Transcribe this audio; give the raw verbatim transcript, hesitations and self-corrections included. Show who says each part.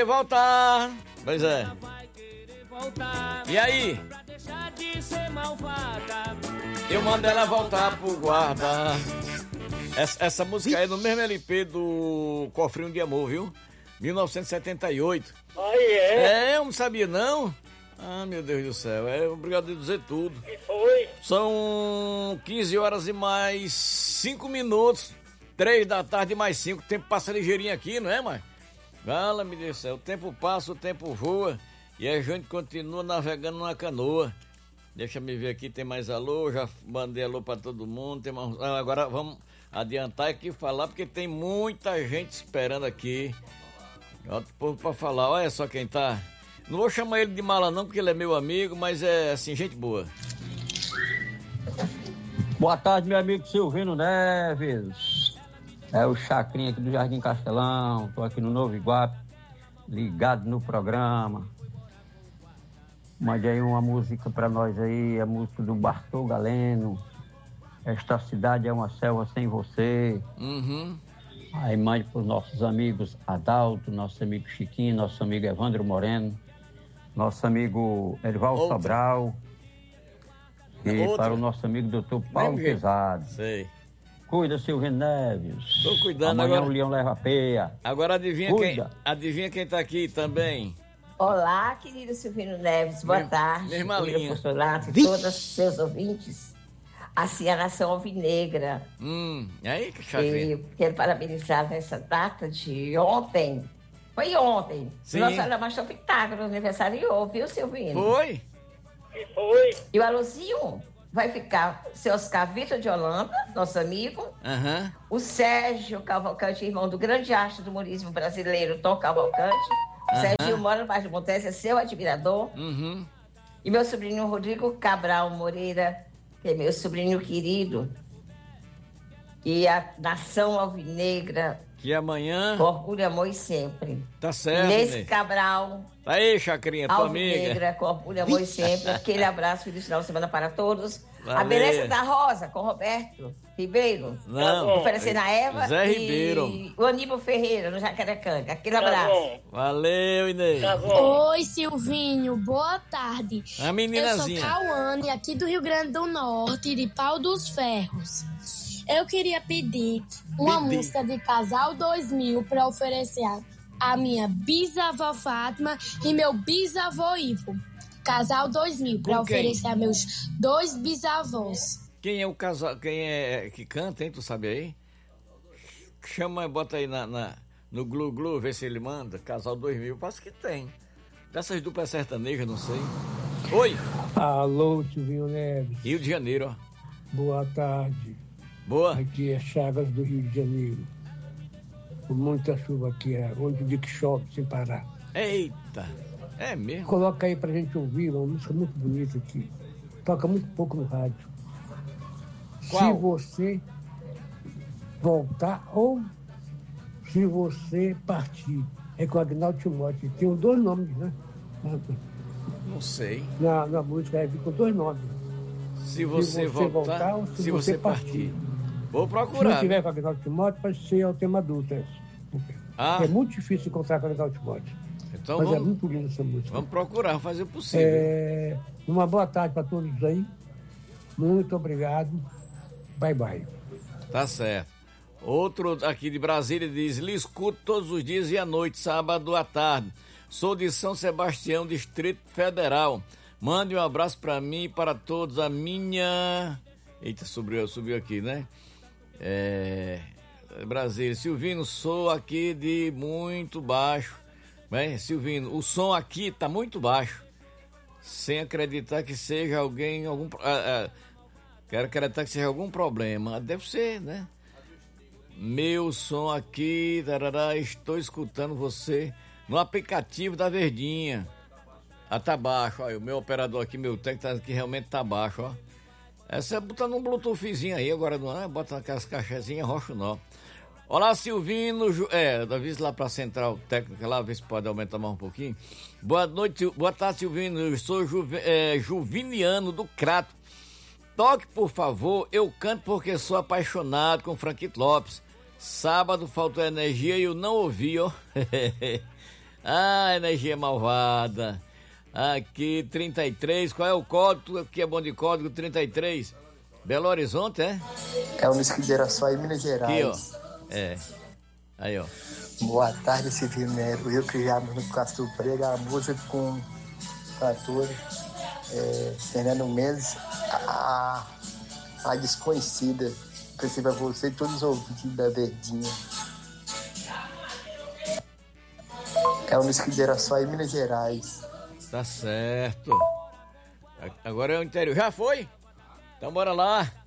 Speaker 1: querer voltar. Pois é. E aí? Eu mando ela voltar pro guarda. Essa, essa música é no mesmo L P do Cofrinho de Amor, viu? mil novecentos e setenta e oito.
Speaker 2: Ah, é?
Speaker 1: É, eu não sabia não. Ah, meu Deus do céu, é obrigado a dizer tudo.
Speaker 2: Que foi?
Speaker 1: São quinze horas e mais cinco minutos. três da tarde mais cinco. O tempo passa ligeirinho aqui, não é, mãe? Fala, meu Deus do céu. O tempo passa, o tempo voa. E a gente continua navegando numa canoa. Deixa eu ver aqui, tem mais alô. Já mandei alô pra todo mundo. Tem mais... ah, agora vamos adiantar aqui e falar, porque tem muita gente esperando aqui. Outro povo pra falar. Olha só quem tá. Não vou chamar ele de mala não, porque ele é meu amigo, mas é assim, gente boa.
Speaker 3: Boa tarde, meu amigo Silvino Neves. É o Chacrinha aqui do Jardim Castelão. Tô aqui no Novo Iguape, ligado no programa. Mande aí uma música pra nós aí, a música do Bartol Galeno. Esta cidade é uma selva sem você.
Speaker 1: Uhum.
Speaker 3: Aí mande pros nossos amigos Adalto, nosso amigo Chiquinho, nosso amigo Evandro Moreno, nosso amigo Erival
Speaker 1: Outra.
Speaker 3: Sobral e
Speaker 1: Outra.
Speaker 3: para o nosso amigo doutor Paulo
Speaker 1: Lembra?
Speaker 3: Pesado.
Speaker 1: Sei.
Speaker 3: Cuida, Silvino Neves.
Speaker 1: Tô cuidando.
Speaker 3: Amanhã
Speaker 1: agora.
Speaker 3: o leão leva a peia.
Speaker 1: Agora adivinha quem,
Speaker 3: Cuida.
Speaker 1: adivinha quem tá aqui também?
Speaker 4: Olá, querido Silvino Neves, boa
Speaker 1: Mesma-
Speaker 4: tarde.
Speaker 1: mesma
Speaker 4: Cuida
Speaker 1: linha.
Speaker 4: Postulato e todos os seus ouvintes. Assim, a nação alvinegra.
Speaker 1: Hum, e aí, que chacrinha?
Speaker 4: E quero parabenizar nessa data de ontem. Foi ontem.
Speaker 1: Sim.
Speaker 4: Nossa Senhora Machão Pitágoras aniversariou, viu, Silvino?
Speaker 1: Foi?
Speaker 2: Que foi?
Speaker 4: E o alôzinho vai ficar seu Oscar Vitor de Holanda, nosso amigo.
Speaker 1: Aham.
Speaker 4: O Sérgio Cavalcante, irmão do grande astro do humorismo brasileiro, Tom Cavalcante. O
Speaker 1: Aham.
Speaker 4: Sérgio mora no Baixo do Montes, é seu admirador.
Speaker 1: Uhum.
Speaker 4: E meu sobrinho Rodrigo Cabral Moreira, que é meu sobrinho querido. E a nação alvinegra,
Speaker 1: Que amanhã...
Speaker 4: com orgulho, amor e sempre.
Speaker 1: Tá certo,
Speaker 4: Inês
Speaker 1: Ney.
Speaker 4: Cabral,
Speaker 1: Tá aí, chacrinha, tua amiga.
Speaker 4: alvinegra, com orgulho, amor e sempre. Aquele abraço, feliz final de semana para todos. A
Speaker 1: Valeu.
Speaker 4: beleza da Rosa, com Roberto Ribeiro.
Speaker 1: Não.
Speaker 4: Oferecendo a Eva.
Speaker 1: Zé
Speaker 4: e
Speaker 1: Ribeiro.
Speaker 4: o Aníbal Ferreira, no Jacarecanga. Aquele
Speaker 2: Tá
Speaker 4: abraço.
Speaker 2: bom,
Speaker 1: Valeu, Inês.
Speaker 2: tá bom.
Speaker 5: Oi, Silvinho, boa tarde.
Speaker 1: A
Speaker 5: Eu sou
Speaker 1: meninazinha.
Speaker 5: Cauane, aqui do Rio Grande do Norte, de Pau dos Ferros. Eu queria pedir uma
Speaker 1: Pedir.
Speaker 5: música de Casal dois mil para oferecer a, a minha bisavó Fátima e meu bisavô Ivo. Casal dois mil, para
Speaker 1: Com quem?
Speaker 5: oferecer a meus dois bisavós.
Speaker 1: Quem é o casal, quem é que canta, hein? Tu sabe aí? Chama, bota aí na, na, no Glu Glu, vê se ele manda. Casal dois mil, parece que tem. Dessas duplas sertanejas, não sei. Oi,
Speaker 6: Alô, Silvinho Neves.
Speaker 1: Rio de Janeiro, ó.
Speaker 6: Boa tarde.
Speaker 1: Boa.
Speaker 6: Aqui é Chagas do Rio de Janeiro. Com muita chuva aqui, é oito dias que chove sem parar.
Speaker 1: Eita, é mesmo?
Speaker 6: Coloca aí pra gente ouvir uma música muito bonita aqui. Toca muito pouco no rádio.
Speaker 1: Qual?
Speaker 6: Se você voltar ou se você partir. É com o Agnaldo Timóteo. Tem os dois nomes, né?
Speaker 1: Não sei.
Speaker 6: Na, na música é com dois nomes.
Speaker 1: Se você,
Speaker 6: você
Speaker 1: voltar,
Speaker 6: voltar ou
Speaker 1: se,
Speaker 6: se
Speaker 1: você
Speaker 6: você
Speaker 1: partir.
Speaker 6: partir.
Speaker 1: Vou
Speaker 6: Se não
Speaker 1: procurar.
Speaker 6: tiver com o Agnaldo Timóteo, pode ser o tema adulto. É,
Speaker 1: Ah,
Speaker 6: é muito difícil encontrar com o Agnaldo Timóteo.
Speaker 1: então
Speaker 6: Mas é
Speaker 1: vamos,
Speaker 6: muito linda essa música.
Speaker 1: vamos procurar fazer o possível.
Speaker 6: É, uma boa tarde para todos aí. Muito obrigado. Bye, bye.
Speaker 1: Tá certo. Outro aqui de Brasília diz: lhe escuto todos os dias e à noite, sábado à tarde. Sou de São Sebastião, Distrito Federal. Mande um abraço para mim e para todos. A minha... Eita, subiu, subiu aqui, né? É... Brasília. Silvino, sou aqui de muito baixo. Bem, Silvino, o som aqui tá muito baixo. Sem acreditar que seja alguém... algum ah, ah, Quero acreditar que seja algum problema. Deve ser, né? Meu som aqui, tarará, estou escutando você no aplicativo da Verdinha. Ah, tá baixo, ó. O meu operador aqui, meu técnico, tá aqui, realmente tá baixo, ó. Essa é botando um bluetoothzinho aí, agora não é? Bota aquelas caixezinhas roxo não. Olá, Silvino, Ju... é, avisa lá pra central técnica lá, ver se pode aumentar mais um pouquinho. Boa noite, boa tarde, Silvino, eu sou Juve... é, Juviniano do Crato. Toque, por favor, eu canto porque sou apaixonado com Franquito Lopes. Sábado faltou energia e eu não ouvi, ó. Ah, energia malvada. Aqui, trinta e três, qual é o código? Aqui é bom de código, trinta e três. Belo Horizonte, é?
Speaker 7: É o Nisquideraçó em Minas Gerais.
Speaker 1: Aqui, ó. É. Aí, ó.
Speaker 7: Boa tarde, Severino Neto. Eu criado no Castro Prega, a música com cantor é, Fernando Mendes, a, a desconhecida. Perceba você e todos os ouvintes da Verdinha. É o Nisquideraçó em Minas Gerais.
Speaker 1: Tá certo. Agora é o interior. Já foi? Então bora lá.